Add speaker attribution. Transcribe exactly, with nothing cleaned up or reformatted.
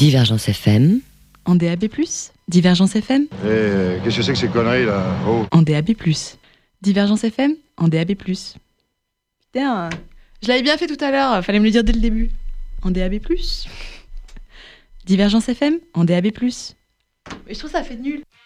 Speaker 1: Divergence F M.
Speaker 2: En D A B plus, Divergence F M.
Speaker 3: Eh, qu'est-ce que c'est que ces conneries là? Oh.
Speaker 2: En D A B plus, Divergence F M. En D A B plus. Putain, je l'avais bien fait tout à l'heure, fallait me le dire dès le début. En D A B plus, Divergence F M. En D A B plus. Mais je trouve ça fait nul.